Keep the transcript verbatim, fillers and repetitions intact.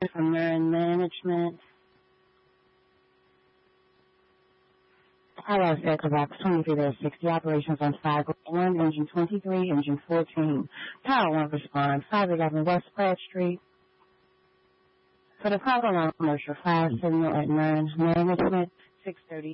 from Marin Management. Hello, Vehicle Box twenty-three dash sixty, operations on five one, engine twenty-three, engine fourteen. Tower one respond, five eleven West Pratt Street. For the problem on commercial five signal at Marin Management, six thirty